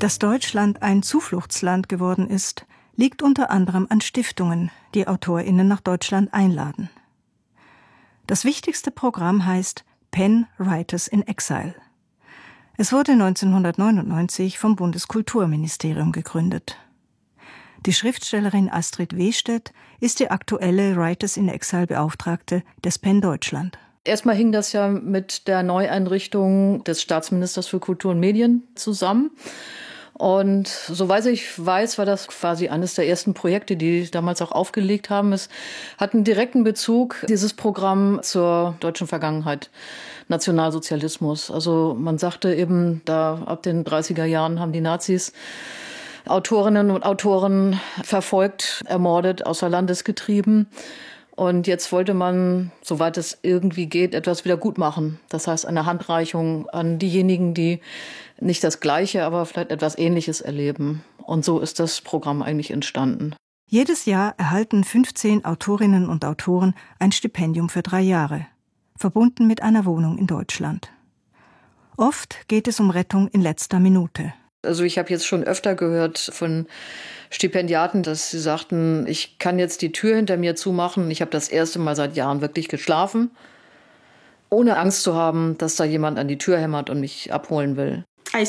Dass Deutschland ein Zufluchtsland geworden ist, liegt unter anderem an Stiftungen, die AutorInnen nach Deutschland einladen. Das wichtigste Programm heißt PEN Writers in Exile. Es wurde 1999 vom Bundeskulturministerium gegründet. Die Schriftstellerin Astrid Wehstedt ist die aktuelle Writers in Exile Beauftragte des PEN Deutschland. Erstmal hing das ja mit der Neueinrichtung des Staatsministers für Kultur und Medien zusammen. Und soweit ich weiß, war das quasi eines der ersten Projekte, die damals auch aufgelegt haben. Es hat einen direkten Bezug, dieses Programm, zur deutschen Vergangenheit, Nationalsozialismus. Also man sagte eben, da ab den 30er Jahren haben die Nazis Autorinnen und Autoren verfolgt, ermordet, außer Landes getrieben. Und jetzt wollte man, soweit es irgendwie geht, etwas wieder gut machen. Das heißt, eine Handreichung an diejenigen, die nicht das Gleiche, aber vielleicht etwas Ähnliches erleben. Und so ist das Programm eigentlich entstanden. Jedes Jahr erhalten 15 Autorinnen und Autoren ein Stipendium für 3 Jahre, verbunden mit einer Wohnung in Deutschland. Oft geht es um Rettung in letzter Minute. Also ich habe jetzt schon öfter gehört von Stipendiaten, dass sie sagten, ich kann jetzt die Tür hinter mir zumachen. Ich habe das erste Mal seit Jahren wirklich geschlafen, ohne Angst zu haben, dass da jemand an die Tür hämmert und mich abholen will.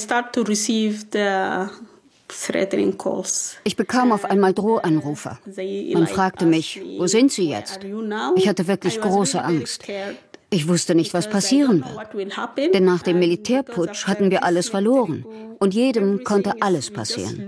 Ich bekam auf einmal Drohanrufe. Man fragte mich, wo sind Sie jetzt? Ich hatte wirklich große Angst. Ich wusste nicht, was passieren wird. Denn nach dem Militärputsch hatten wir alles verloren. Und jedem konnte alles passieren.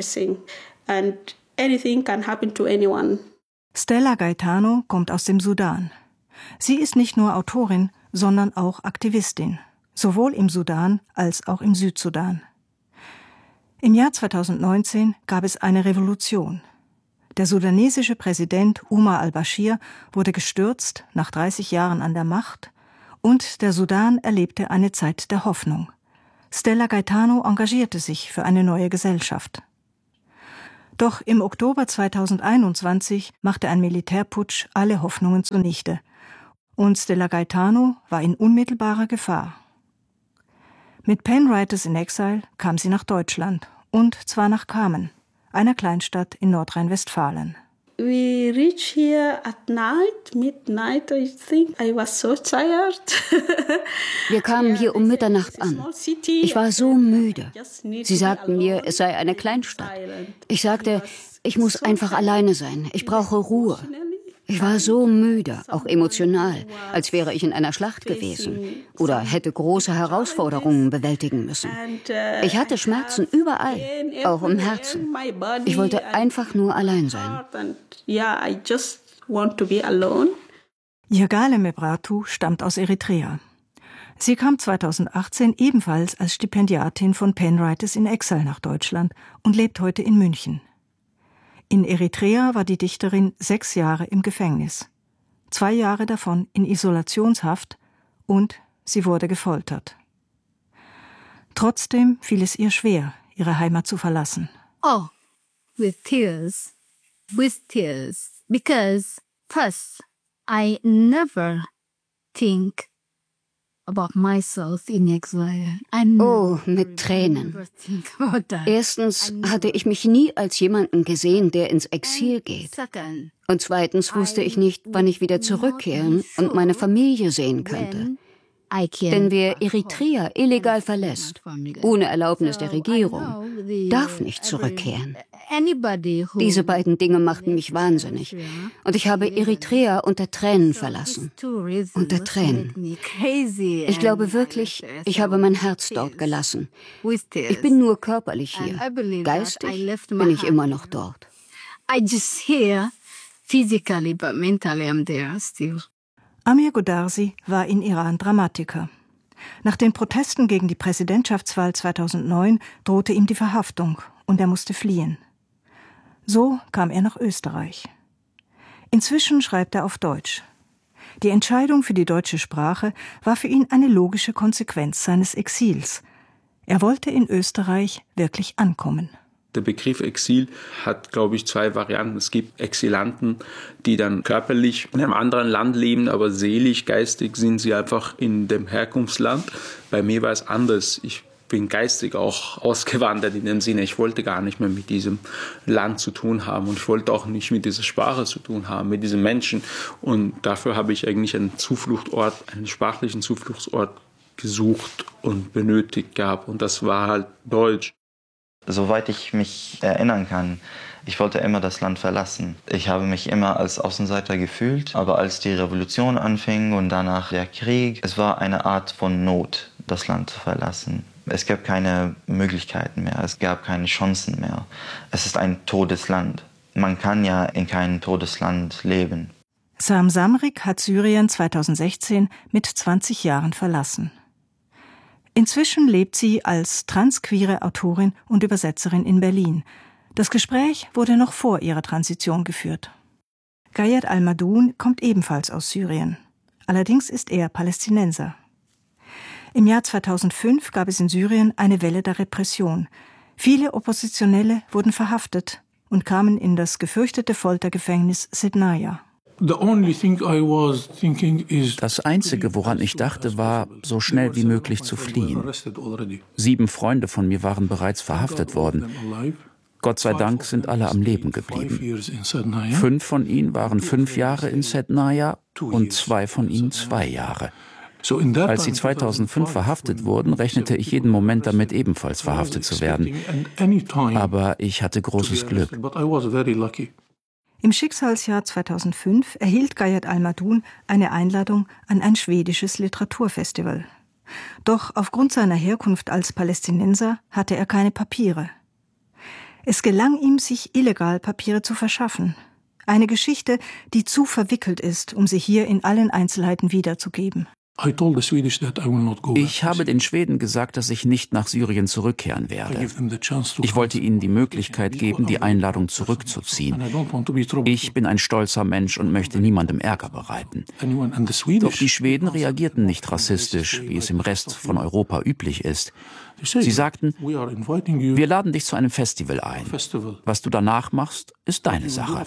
Stella Gaetano kommt aus dem Sudan. Sie ist nicht nur Autorin, sondern auch Aktivistin, sowohl im Sudan als auch im Südsudan. Im Jahr 2019 gab es eine Revolution. Der sudanesische Präsident Umar al-Bashir wurde gestürzt, nach 30 Jahren an der Macht, und der Sudan erlebte eine Zeit der Hoffnung. Stella Gaetano engagierte sich für eine neue Gesellschaft. Doch im Oktober 2021 machte ein Militärputsch alle Hoffnungen zunichte. Und Stella Gaetano war in unmittelbarer Gefahr. Mit PEN Writers in Exile kam sie nach Deutschland, und zwar nach Kamen, einer Kleinstadt in Nordrhein-Westfalen. We reached here at night, midnight, I think. I was so tired. Wir kamen hier um Mitternacht an. Ich war so müde. Sie sagten mir, es sei eine Kleinstadt. Ich sagte, ich muss einfach alleine sein. Ich brauche Ruhe. Ich war so müde, auch emotional, als wäre ich in einer Schlacht gewesen oder hätte große Herausforderungen bewältigen müssen. Ich hatte Schmerzen überall, auch im Herzen. Ich wollte einfach nur allein sein. Yagale Mebratu stammt aus Eritrea. Sie kam 2018 ebenfalls als Stipendiatin von PEN Writers in Exile nach Deutschland und lebt heute in München. In Eritrea war die Dichterin 6 Jahre im Gefängnis, 2 Jahre davon in Isolationshaft, und sie wurde gefoltert. Trotzdem fiel es ihr schwer, ihre Heimat zu verlassen. Oh, with tears, because first I never think about myself in exile. Oh, mit Tränen. Erstens hatte ich mich nie als jemanden gesehen, der ins Exil geht. Und zweitens wusste ich nicht, wann ich wieder zurückkehren und meine Familie sehen könnte. Denn wer Eritrea illegal verlässt, ohne Erlaubnis der Regierung, darf nicht zurückkehren. Diese beiden Dinge machten mich wahnsinnig. Und ich habe Eritrea unter Tränen verlassen. Unter Tränen. Ich glaube wirklich, ich habe mein Herz dort gelassen. Ich bin nur körperlich hier. Geistig bin ich immer noch dort. Physically, but mentally I'm there still. Amir Godarzi war in Iran Dramatiker. Nach den Protesten gegen die Präsidentschaftswahl 2009 drohte ihm die Verhaftung und er musste fliehen. So kam er nach Österreich. Inzwischen schreibt er auf Deutsch. Die Entscheidung für die deutsche Sprache war für ihn eine logische Konsequenz seines Exils. Er wollte in Österreich wirklich ankommen. Der Begriff Exil hat, glaube ich, 2 Varianten. Es gibt Exilanten, die dann körperlich in einem anderen Land leben, aber seelisch, geistig sind sie einfach in dem Herkunftsland. Bei mir war es anders. Ich bin geistig auch ausgewandert in dem Sinne, ich wollte gar nicht mehr mit diesem Land zu tun haben und ich wollte auch nicht mit dieser Sprache zu tun haben, mit diesen Menschen. Und dafür habe ich eigentlich einen Zufluchtsort, einen sprachlichen Zufluchtsort gesucht und benötigt gehabt. Und das war halt Deutsch. Soweit ich mich erinnern kann, ich wollte immer das Land verlassen. Ich habe mich immer als Außenseiter gefühlt, aber als die Revolution anfing und danach der Krieg, es war eine Art von Not, das Land zu verlassen. Es gab keine Möglichkeiten mehr, es gab keine Chancen mehr. Es ist ein totes Land. Man kann ja in keinem totes Land leben. Sam Samrik hat Syrien 2016 mit 20 Jahren verlassen. Inzwischen lebt sie als transqueere Autorin und Übersetzerin in Berlin. Das Gespräch wurde noch vor ihrer Transition geführt. Gayed Al-Madun kommt ebenfalls aus Syrien. Allerdings ist er Palästinenser. Im Jahr 2005 gab es in Syrien eine Welle der Repression. Viele Oppositionelle wurden verhaftet und kamen in das gefürchtete Foltergefängnis Sednaya. Das Einzige, woran ich dachte, war, so schnell wie möglich zu fliehen. 7 Freunde von mir waren bereits verhaftet worden. Gott sei Dank sind alle am Leben geblieben. 5 von ihnen waren 5 Jahre in Sednaya und 2 von ihnen 2 Jahre. Als sie 2005 verhaftet wurden, rechnete ich jeden Moment damit, ebenfalls verhaftet zu werden. Aber ich hatte großes Glück. Im Schicksalsjahr 2005 erhielt Gayed Al-Madun eine Einladung an ein schwedisches Literaturfestival. Doch aufgrund seiner Herkunft als Palästinenser hatte er keine Papiere. Es gelang ihm, sich illegal Papiere zu verschaffen. Eine Geschichte, die zu verwickelt ist, um sie hier in allen Einzelheiten wiederzugeben. Ich habe den Schweden gesagt, dass ich nicht nach Syrien zurückkehren werde. Ich wollte ihnen die Möglichkeit geben, die Einladung zurückzuziehen. Ich bin ein stolzer Mensch und möchte niemandem Ärger bereiten. Doch die Schweden reagierten nicht rassistisch, wie es im Rest von Europa üblich ist. Sie sagten, wir laden dich zu einem Festival ein. Was du danach machst, ist deine Sache.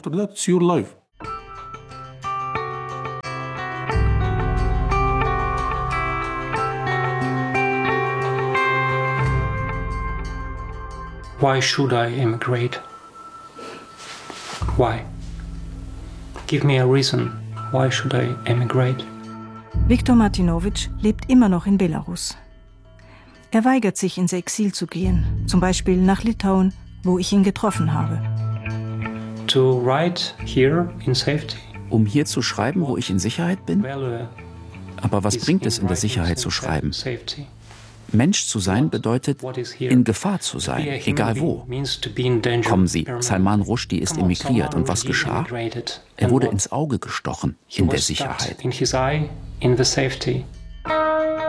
Why should I emigrate? Why? Give me a reason. Why should I emigrate? Viktor Martinovich lebt immer noch in Belarus. Er weigert sich, ins Exil zu gehen, zum Beispiel nach Litauen, wo ich ihn getroffen habe. To write here in safety. Um hier zu schreiben, wo ich in Sicherheit bin? Aber was bringt es, in der Sicherheit zu schreiben? Mensch zu sein bedeutet, in Gefahr zu sein, egal wo. Kommen Sie, Salman Rushdie ist emigriert und was geschah? Er wurde ins Auge gestochen, in der Sicherheit.